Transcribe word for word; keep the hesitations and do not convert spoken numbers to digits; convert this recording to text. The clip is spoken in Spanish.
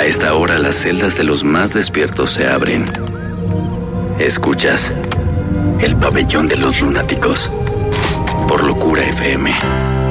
esta hora las celdas de los más despiertos se abren. Escuchas El Pabellón de los Lunáticos por Locura F M.